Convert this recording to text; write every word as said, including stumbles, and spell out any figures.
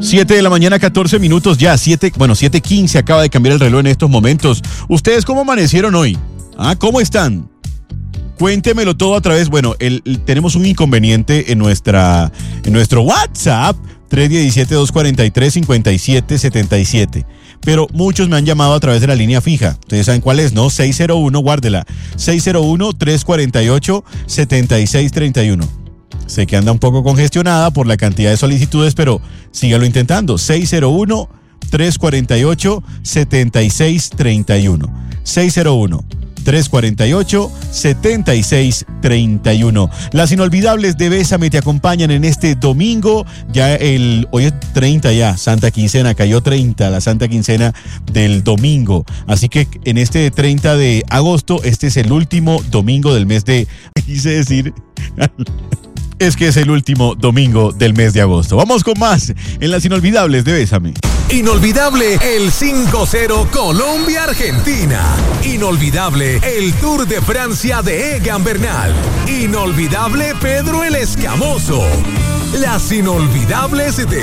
siete de la mañana, catorce minutos ya, siete, bueno, siete quince, acaba de cambiar el reloj en estos momentos. ¿Ustedes cómo amanecieron hoy? ¿Ah, cómo están? Cuéntemelo todo a través, bueno, el, el, tenemos un inconveniente en nuestra, en nuestro WhatsApp, tres uno siete, dos cuatro tres, cinco siete siete siete. Pero muchos me han llamado a través de la línea fija. Ustedes saben cuál es, ¿no? seis cero uno, guárdela. seis cero uno, tres cuatro ocho, siete seis tres uno. Sé que anda un poco congestionada por la cantidad de solicitudes, pero sígalo intentando. seis cero uno, tres cuatro ocho, siete seis tres uno. seis cero uno, tres cuatro ocho, siete seis tres uno. Las inolvidables de Bésame te acompañan en este domingo. Ya el, hoy es treinta ya, Santa Quincena, cayó treinta, la Santa Quincena del domingo. Así que en este treinta de agosto, este es el último domingo del mes de... Quise decir... Es que es el último domingo del mes de agosto. Vamos con más en las inolvidables de Bésame. Inolvidable el cinco cero Colombia-Argentina. Inolvidable el Tour de Francia de Egan Bernal. Inolvidable Pedro el Escamoso. Las inolvidables de